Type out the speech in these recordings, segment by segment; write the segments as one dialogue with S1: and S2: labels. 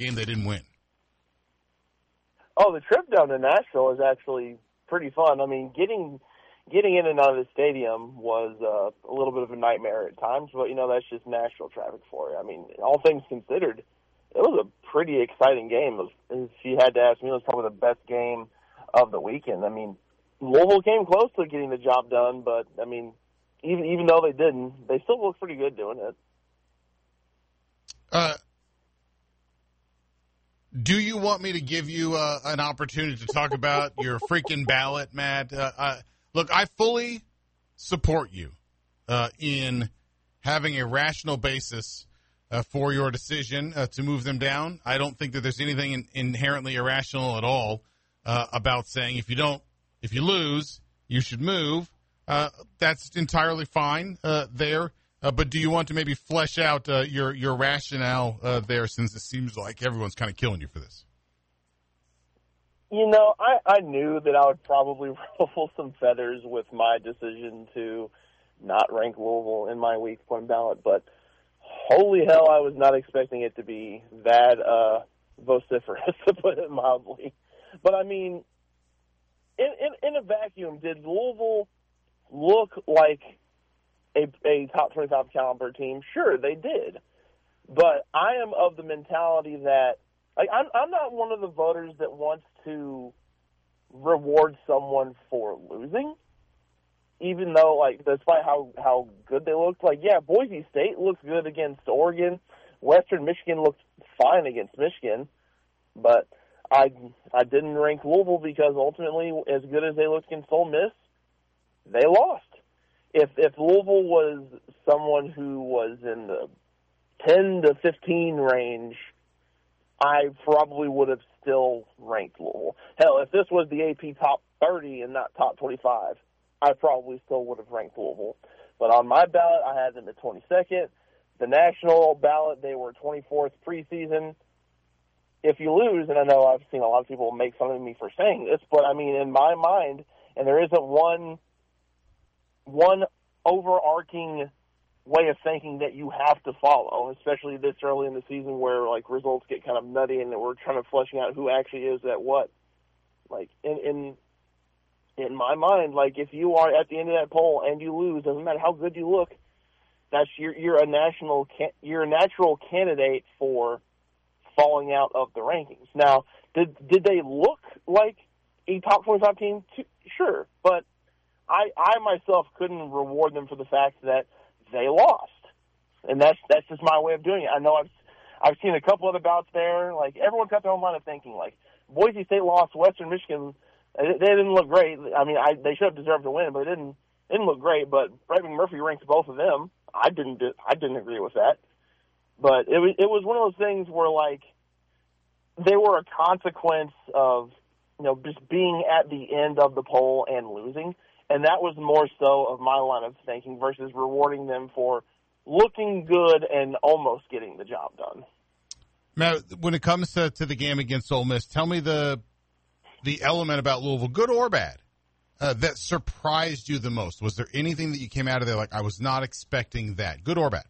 S1: game they didn't win.
S2: Oh, the trip down to Nashville is actually pretty fun. I mean, getting in and out of the stadium was a little bit of a nightmare at times, but, that's just Nashville traffic for you. I mean, all things considered, it was a pretty exciting game. If you had to ask me, it was probably the best game of the weekend. I mean, Louisville came close to getting the job done, but, I mean, even though they didn't, they still looked pretty good doing it.
S1: Do you want me to give you an opportunity to talk about your freaking ballot, Matt? Look, I fully support you in having a rational basis for your decision to move them down. I don't think that there's anything inherently irrational at all about saying if you lose, you should move. That's entirely fine there. But do you want to maybe flesh out your rationale there, since it seems like everyone's kind of killing you for this?
S2: I knew that I would probably ruffle some feathers with my decision to not rank Louisville in my week one ballot, but holy hell, I was not expecting it to be that vociferous, to put it mildly. But, I mean, in a vacuum, did Louisville look like a top 25 caliber team? Sure, they did. But I am of the mentality that, I'm not one of the voters that wants to reward someone for losing, even though, despite how good they looked. Boise State looks good against Oregon. Western Michigan looked fine against Michigan. But I didn't rank Louisville because ultimately, as good as they looked against Ole Miss, they lost. If Louisville was someone who was in the 10 to 15 range, I probably would have still ranked Louisville. Hell, if this was the AP top 30 and not top 25, I probably still would have ranked Louisville. But on my ballot, I had them at 22nd. The national ballot, they were 24th preseason. If you lose, and I know I've seen a lot of people make fun of me for saying this, but I mean, in my mind, and there isn't one overarching way of thinking that you have to follow, especially this early in the season where results get kind of nutty and we're trying to fleshing out who actually is at what. In my mind, if you are at the end of that poll and you lose, doesn't matter how good you look, that's you're a natural candidate for falling out of the rankings. Now, did they look like a top 25 team? Sure, but I myself couldn't reward them for the fact that they lost, and that's just my way of doing it. I know I've seen a couple other bouts there. Everyone's got their own line of thinking. Boise State lost, Western Michigan, they didn't look great. I mean, they should have deserved to win, but it didn't look great. But Brett McMurphy ranks both of them. I didn't agree with that, but it was one of those things where they were a consequence of just being at the end of the poll and losing. And that was more so of my line of thinking versus rewarding them for looking good and almost getting the job done.
S1: Now, when it comes to the game against Ole Miss, tell me the element about Louisville, good or bad, that surprised you the most. Was there anything that you came out of there I was not expecting that, good or bad?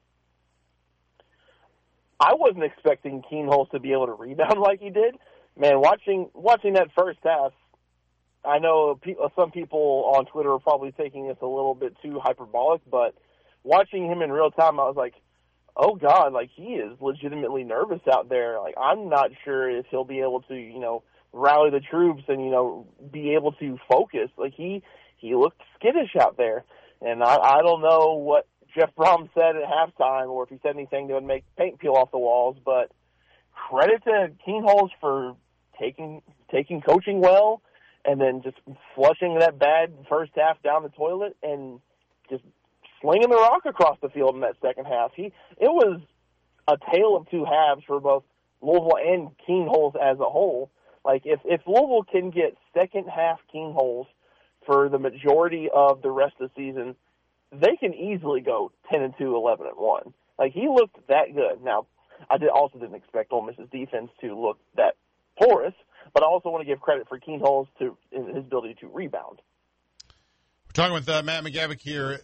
S2: I wasn't expecting Keenholz to be able to rebound like he did. Man, watching that first half, I know some people on Twitter are probably thinking it's a little bit too hyperbolic, but watching him in real time, I was like, oh, God, he is legitimately nervous out there. I'm not sure if he'll be able to, rally the troops and, be able to focus. He looked skittish out there. And I don't know what Jeff Brom said at halftime or if he said anything that would make paint peel off the walls, but credit to Keenholz for taking coaching well, and then just flushing that bad first half down the toilet and just slinging the rock across the field in that second half. It was a tale of two halves for both Louisville and Keenholz as a whole. If Louisville can get second half Keenholz for the majority of the rest of the season, they can easily go 10-2, 11-1. He looked that good. Now, I also didn't expect Ole Miss's defense to look that porous, but I also want to give credit for Keenholz in his ability to rebound.
S1: We're talking with Matt McGavick here,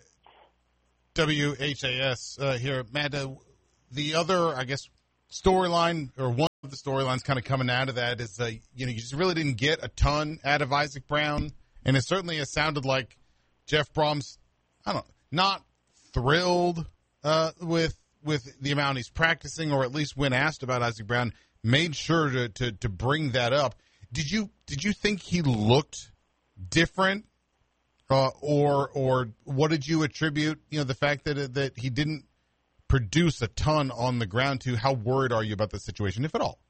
S1: WHAS here. Matt, the other, storyline or one The storylines kind of coming out of that is, you just really didn't get a ton out of Isaac Brown, and it certainly has sounded like Jeff Brom's, not thrilled with the amount he's practicing, or at least when asked about Isaac Brown, made sure to bring that up. Did you think he looked different, or what did you attribute the fact that he didn't produce a ton on the ground to? How worried are you about the situation, if at all?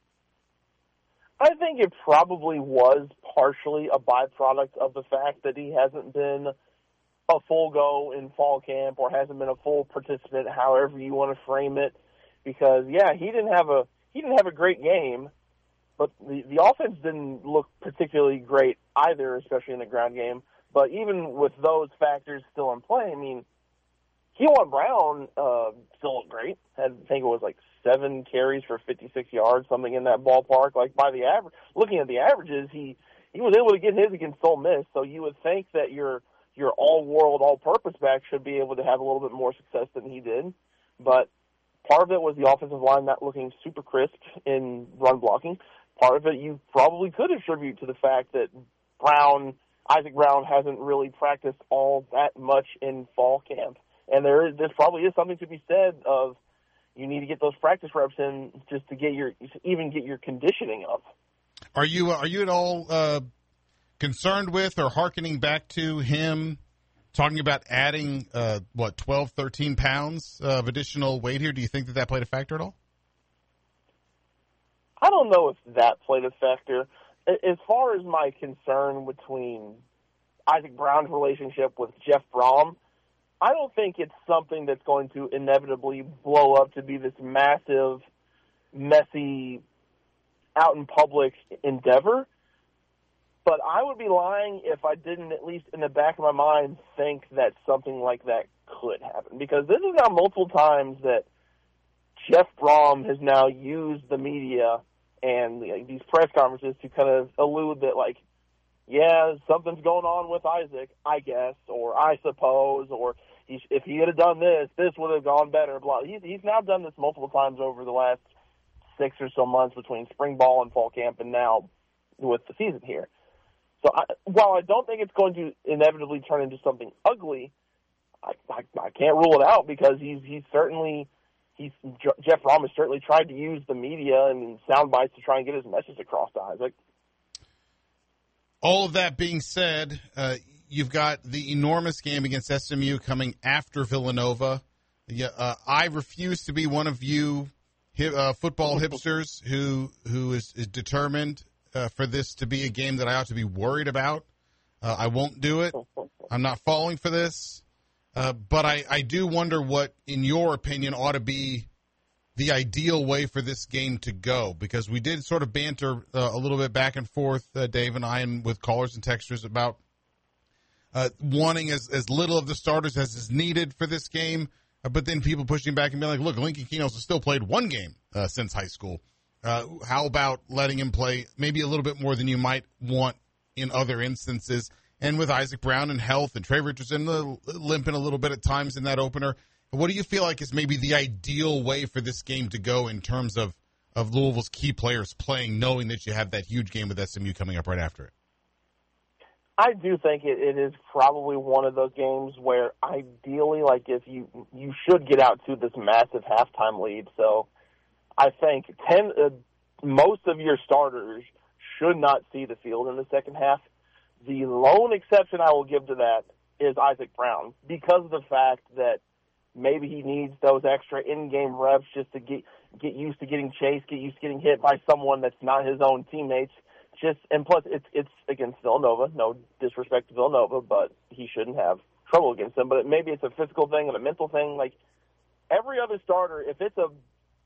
S2: I think it probably was partially a byproduct of the fact that he hasn't been a full go in fall camp, or hasn't been a full participant, however you want to frame it. Because he didn't have a great game, but the offense didn't look particularly great either, especially in the ground game. But even with those factors still in play, I mean, Keelan Brown still looked great. I think it was like 7 carries for 56 yards, something in that ballpark. Like, by the average, looking at the averages, he was able to get his against Ole Miss. So you would think that your all-world, all-purpose back should be able to have a little bit more success than he did. But part of it was the offensive line not looking super crisp in run blocking. Part of it you probably could attribute to the fact that Isaac Brown hasn't really practiced all that much in fall camp. And there probably is something to be said of, you need to get those practice reps in just to get your conditioning up.
S1: Are you at all concerned with or hearkening back to him talking about adding 12, 13 pounds of additional weight here? Do you think that played a factor at all?
S2: I don't know if that played a factor. As far as my concern between Isaac Brown's relationship with Jeff Brom, I don't think it's something that's going to inevitably blow up to be this massive, messy, out in public endeavor. But I would be lying if I didn't, at least in the back of my mind, think that something like that could happen. Because this is now multiple times that Jeff Brom has now used the media and these press conferences to kind of allude that, like, yeah, something's going on with Isaac, I guess, or I suppose, or if he had done this would have gone better. Blah. He's now done this multiple times over the last 6 or so months between spring ball and fall camp, and now with the season here. So while I don't think it's going to inevitably turn into something ugly, I can't rule it out, because Jeff Brom has certainly tried to use the media and sound bites to try and get his message across to Isaac.
S1: All of that being said, you've got the enormous game against SMU coming after Villanova. I refuse to be one of you football hipsters who is determined for this to be a game that I ought to be worried about. I won't do it. I'm not falling for this. But I do wonder what, in your opinion, ought to be the ideal way for this game to go, because we did sort of banter a little bit back and forth, Dave and I, and with callers and texters about wanting as little of the starters as is needed for this game, but then people pushing back and being like, look, Lincoln Keno's has still played one game since high school. How about letting him play maybe a little bit more than you might want in other instances? And with Isaac Brown and health and Trey Richardson limping a little bit at times in that opener, what do you feel like is maybe the ideal way for this game to go in terms of Louisville's key players playing, knowing that you have that huge game with SMU coming up right after it?
S2: I do think it is probably one of those games where ideally, like, if you should get out to this massive halftime lead. So I think most of your starters should not see the field in the second half. The lone exception I will give to that is Isaac Brown, because of the fact that maybe he needs those extra in-game reps just to get used to getting chased, get used to getting hit by someone that's not his own teammates. And plus, it's against Villanova. No disrespect to Villanova, but he shouldn't have trouble against them. But maybe it's a physical thing and a mental thing. Like, every other starter, if it's a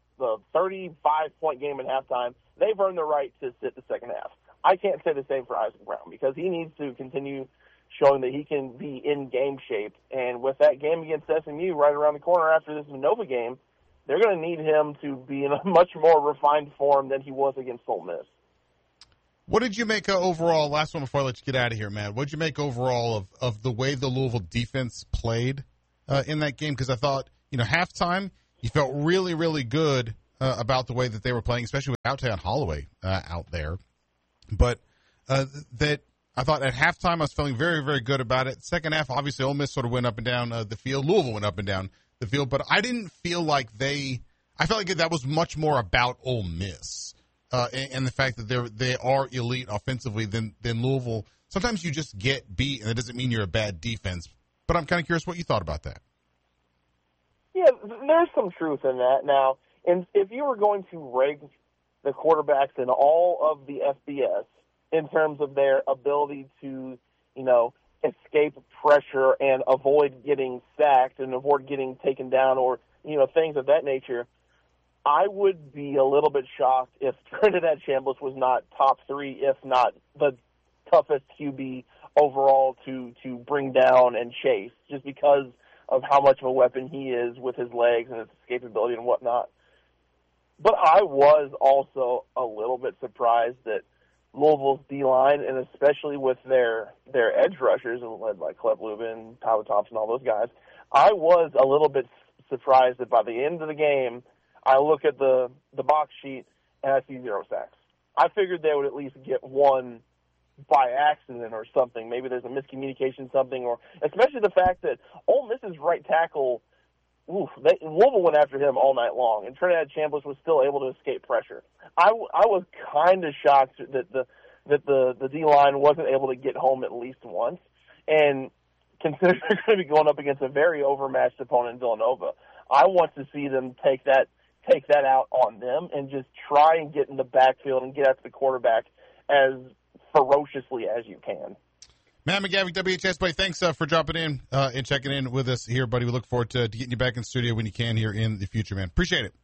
S2: 35-point game at halftime, they've earned the right to sit the second half. I can't say the same for Isaac Brown, because he needs to continue showing that he can be in game shape. And with that game against SMU right around the corner after this Nova game, they're going to need him to be in a much more refined form than he was against Ole Miss.
S1: What did you make overall, last one before I let you get out of here, Matt, what did you make overall of the way the Louisville defense played in that game? Because I thought, halftime, you felt really, really good about the way that they were playing, especially with Tayon Holloway out there. But that I thought at halftime I was feeling very, very good about it. Second half, obviously, Ole Miss sort of went up and down the field. Louisville went up and down the field. But I didn't feel like I felt like that was much more about Ole Miss and the fact that they are elite offensively than Louisville. Sometimes you just get beat, and that doesn't mean you're a bad defense. But I'm kind of curious what you thought about that.
S2: Yeah, there's some truth in that. Now, if you were going to rank the quarterbacks in all of the FBS in terms of their ability to, escape pressure and avoid getting sacked and avoid getting taken down or, things of that nature, I would be a little bit shocked if Trinidad Chambliss was not top 3, if not the toughest QB overall to bring down and chase, just because of how much of a weapon he is with his legs and his escapability and whatnot. But I was also a little bit surprised that Louisville's D-line, and especially with their edge rushers, led by Cleb Lubin, Tyler Thompson, all those guys, I was a little bit surprised that by the end of the game, I look at the box sheet and I see 0 sacks. I figured they would at least get one by accident or something. Maybe there's a miscommunication, something, or especially the fact that Ole Miss's right tackle, Louisville went after him all night long, and Trinidad Chambliss was still able to escape pressure. I was kind of shocked that the D-line wasn't able to get home at least once, and considering they're going to be going up against a very overmatched opponent in Villanova, I want to see them take that out on them and just try and get in the backfield and get after the quarterback as ferociously as you can.
S1: Matt McGavick, WHS Play, thanks for dropping in and checking in with us here, buddy. We look forward to getting you back in the studio when you can here in the future, man. Appreciate it.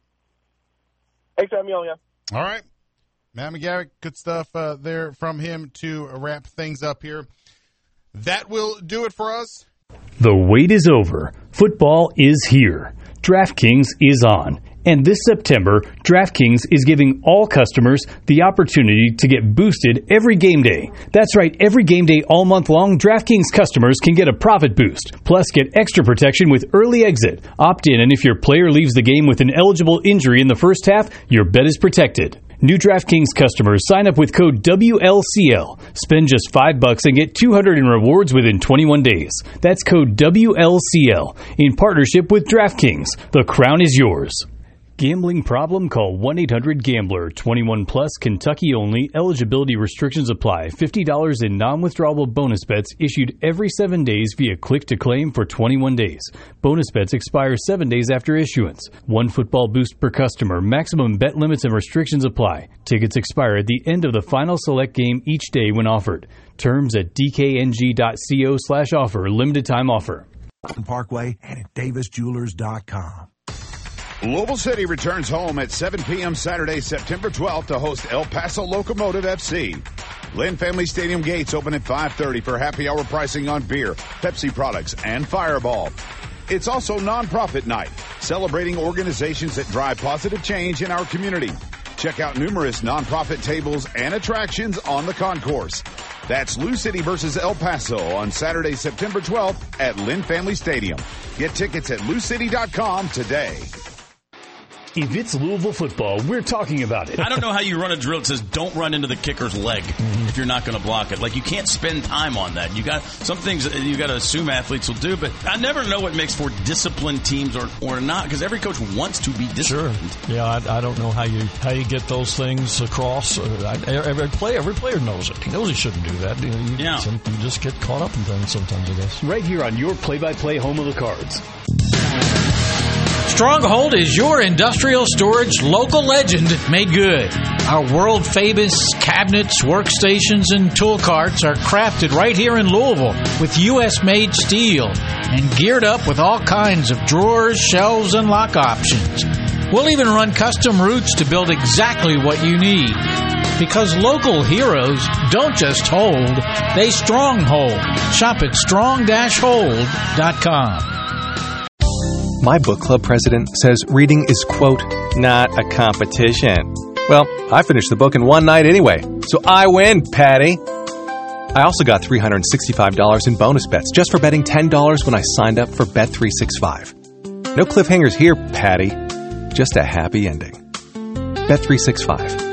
S2: Thanks for having me on, yeah.
S1: All right. Matt McGavick, good stuff there from him to wrap things up here. That will do it for us.
S3: The wait is over. Football is here. DraftKings is on. And this September, DraftKings is giving all customers the opportunity to get boosted every game day. That's right, every game day all month long, DraftKings customers can get a profit boost. Plus, get extra protection with early exit. Opt in, and if your player leaves the game with an eligible injury in the first half, your bet is protected. New DraftKings customers sign up with code WLCL. Spend just $5 and get $200 in rewards within 21 days. That's code WLCL in partnership with DraftKings. The crown is yours. Gambling problem? Call 1-800-GAMBLER. 21 plus, Kentucky only. Eligibility restrictions apply. $50 in non-withdrawable bonus bets issued every 7 days via click to claim for 21 days. Bonus bets expire 7 days after issuance. 1 football boost per customer. Maximum bet limits and restrictions apply. Tickets expire at the end of the final select game each day when offered. Terms at dkng.co/offer. Limited time offer.
S4: Parkway and at davisjewelers.com.
S5: Louisville City returns home at 7 p.m. Saturday, September 12th to host El Paso Locomotive FC. Lynn Family Stadium gates open at 5:30 for happy hour pricing on beer, Pepsi products, and Fireball. It's also nonprofit night, celebrating organizations that drive positive change in our community. Check out numerous nonprofit tables and attractions on the concourse. That's Lou City versus El Paso on Saturday, September 12th at Lynn Family Stadium. Get tickets at loucity.com today.
S3: If it's Louisville football, we're talking about it.
S6: I don't know how you run a drill that says don't run into the kicker's leg if you're not going to block it. Like, you can't spend time on that. You got some things you got to assume athletes will do, but I never know what makes for disciplined teams or not, because every coach wants to be disciplined.
S7: Sure. Yeah, I don't know how you get those things across. Every player knows it. He knows he shouldn't do that. You just get caught up in things sometimes, I guess.
S3: Right here on your play-by-play home of the Cards.
S8: Stronghold is your industrial storage local legend made good. Our world-famous cabinets, workstations, and tool carts are crafted right here in Louisville with U.S.-made steel and geared up with all kinds of drawers, shelves, and lock options. We'll even run custom routes to build exactly what you need. Because local heroes don't just hold, they stronghold. Shop at strong-hold.com.
S9: My book club president says reading is, quote, not a competition. Well, I finished the book in one night anyway, so I win, Patty. I also got $365 in bonus bets just for betting $10 when I signed up for Bet365. No cliffhangers here, Patty. Just a happy ending. Bet365.